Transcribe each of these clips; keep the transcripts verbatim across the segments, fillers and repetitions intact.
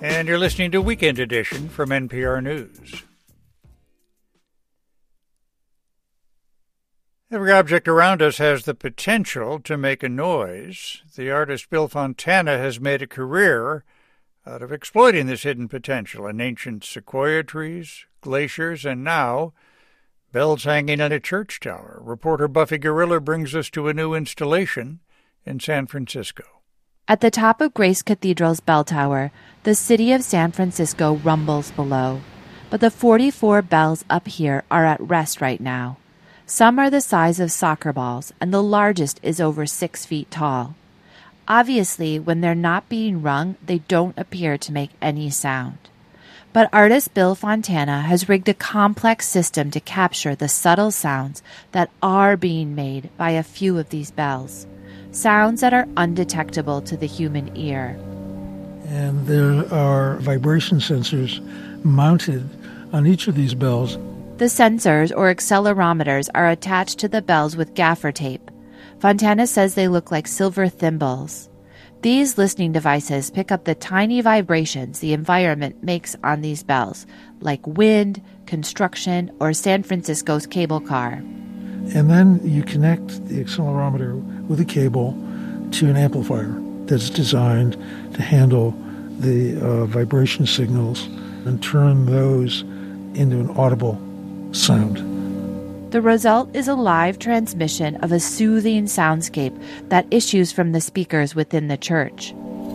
And you're listening to Weekend Edition from N P R News. Every object around us has the potential to make a noise. The artist Bill Fontana has made a career out of exploiting this hidden potential in ancient sequoia trees, glaciers, and now bells hanging in a church tower. Reporter Buffy Gorilla brings us to a new installation in San Francisco. At the top of Grace Cathedral's bell tower, the city of San Francisco rumbles below. But the forty-four bells up here are at rest right now. Some are the size of soccer balls, and the largest is over six feet tall. Obviously, when they're not being rung, they don't appear to make any sound. But artist Bill Fontana has rigged a complex system to capture the subtle sounds that are being made by a few of these bells. Sounds that are undetectable to the human ear. And there are vibration sensors mounted on each of these bells. The sensors, or accelerometers, are attached to the bells with gaffer tape. Fontana says they look like silver thimbles. These listening devices pick up the tiny vibrations the environment makes on these bells, like wind, construction, or San Francisco's cable car. And then you connect the accelerometer with a cable to an amplifier that's designed to handle the uh, vibration signals and turn those into an audible sound. The result is a live transmission of a soothing soundscape that issues from the speakers within the church.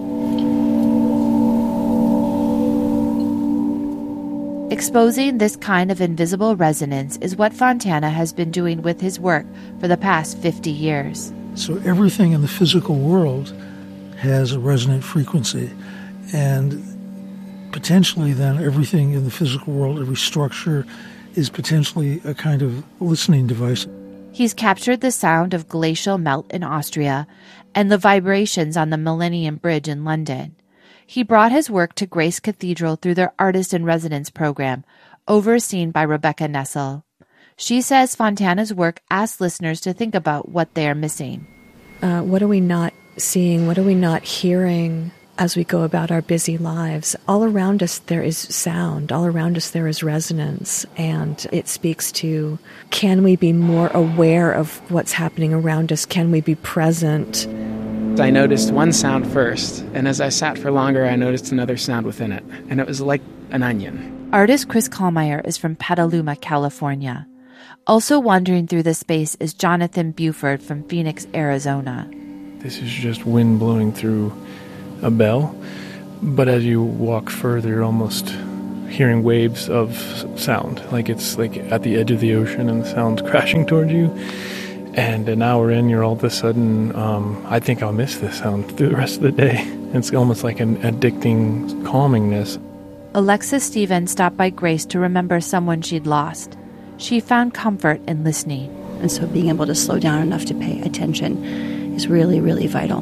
Exposing this kind of invisible resonance is what Fontana has been doing with his work for the past fifty years. So everything in the physical world has a resonant frequency, and potentially then everything in the physical world, every structure, is potentially a kind of listening device. He's captured the sound of glacial melt in Austria and the vibrations on the Millennium Bridge in London. He brought his work to Grace Cathedral through their Artist in Residence program, overseen by Rebecca Nessel. She says Fontana's work asks listeners to think about what they are missing. Uh, what are we not seeing? What are we not hearing as we go about our busy lives? All around us there is sound. All around us there is resonance. And it speaks to, can we be more aware of what's happening around us? Can we be present? I noticed one sound first, and as I sat for longer, I noticed another sound within it, and it was like an onion. Artist Chris Kallmeyer is from Petaluma, California. Also wandering through the space is Jonathan Buford from Phoenix, Arizona. This is just wind blowing through a bell, but as you walk further, you're almost hearing waves of sound, like it's like at the edge of the ocean and the sound's crashing towards you. And an hour in, you're all of a sudden, um, I think I'll miss this sound through the rest of the day. It's almost like an addicting calmingness. Alexa Stevens stopped by Grace to remember someone she'd lost. She found comfort in listening. And so being able to slow down enough to pay attention is really, really vital.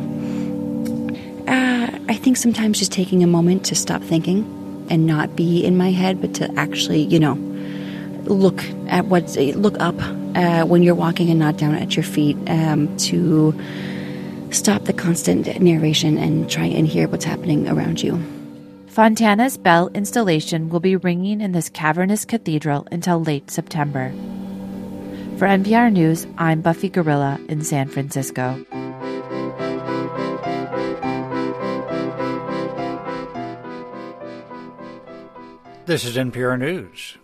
Uh, I think sometimes just taking a moment to stop thinking and not be in my head, but to actually, you know, look at what's, look up uh, when you're walking and not down at your feet, um, to stop the constant narration and try and hear what's happening around you. Fontana's bell installation will be ringing in this cavernous cathedral until late September. For N P R News, I'm Buffy Gorilla in San Francisco. This is N P R News.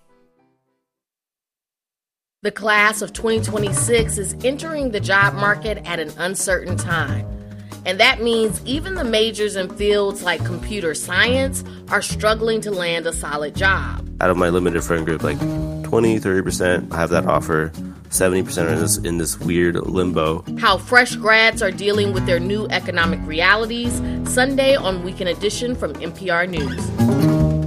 The class of twenty twenty-six is entering the job market at an uncertain time. And that means even the majors in fields like computer science are struggling to land a solid job. Out of my limited friend group, like twenty, thirty percent have that offer. seventy percent are in this, in this weird limbo. How fresh grads are dealing with their new economic realities, Sunday on Weekend Edition from N P R News.